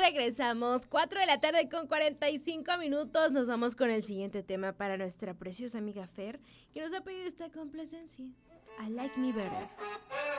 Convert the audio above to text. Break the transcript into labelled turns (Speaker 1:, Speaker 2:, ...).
Speaker 1: regresamos. 4 de la tarde con 45 minutos. Nos vamos con el siguiente tema para nuestra preciosa amiga Fer, que nos ha pedido esta complacencia. I Like Me Better.